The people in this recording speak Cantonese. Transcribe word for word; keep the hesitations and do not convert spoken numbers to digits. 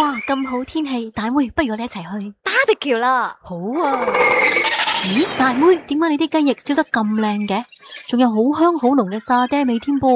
哇，咁好天氣，大妹，不如我哋一齊去打隻橋啦。 好啊。咦，大妹，點解你啲雞翼燒得咁靚嘅？仲有好香好濃嘅沙爹味添噃。